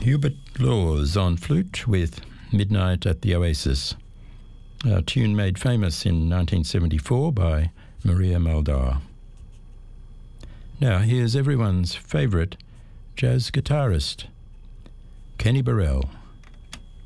Hubert Laws on flute with Midnight at the Oasis, a tune made famous in 1974 by Maria Muldaur. Now here's everyone's favourite jazz guitarist, Kenny Burrell.